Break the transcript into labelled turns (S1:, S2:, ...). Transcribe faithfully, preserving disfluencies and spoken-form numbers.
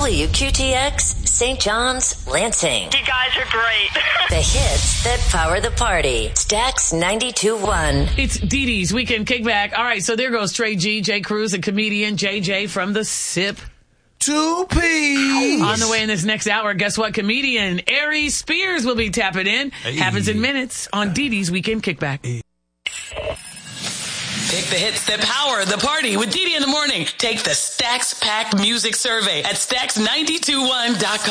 S1: W Q T X, Saint John's, Lansing.
S2: You guys are great.
S1: The hits that power the party. Stax ninety-two point one.
S3: It's Dee Dee's Weekend Kickback. All right, so there goes Trey G, Jay Cruz, and comedian J J from the Sip.
S4: Two P's.
S3: On the way in this next hour, guess what? Comedian Aries Spears will be tapping in.
S4: Hey.
S3: Happens in minutes on Dee Dee's Weekend Kickback.
S4: Hey.
S5: Pick the hits that power the party with Dee Dee in the morning. Take the Stax Pack Music Survey at stax nine two one dot com.